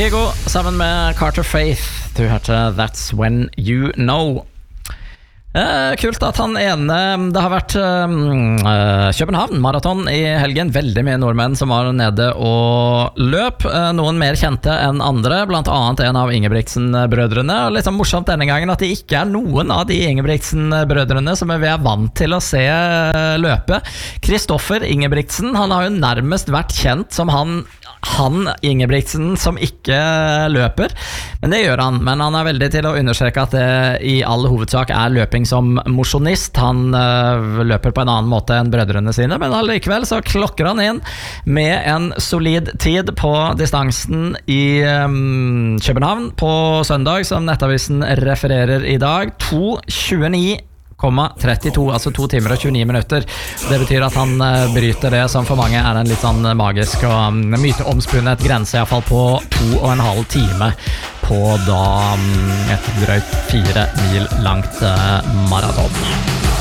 Kygo sammen med Carter Faith. Du hørte That's When You Know. Kult at han ene. Det har vært København maraton i helgen. Veldig mye nordmenn som var nede og løp. Noen mer kjente enn andre, blant annet en av Ingebrigtsen-brødrene. Og litt sånn morsomt denne gangen at det ikke er noen av de Ingebrigtsen-brødrene som vi er vant til å se løpe. Kristoffer Ingebrigtsen, han har jo nærmest vært kjent som han Ingebrigtsen som ikke løper, men det gjør han. Men han er veldig til å understreke at det i all hovedsak er løping som mosjonist. Han løper på en annen måte enn brødrene sine, men allikevel så klokker han inn med en solid tid på distansen i København på søndag, som Nettavisen refererer i dag. 2:29,32, altså 2 timer og 29 minutter. Det betyr at han bryter det som for mange er en litt sånn magisk og myteomspunnet grense, i hvert fall på 2,5 timer på da et drøyt 4 mil langt maraton.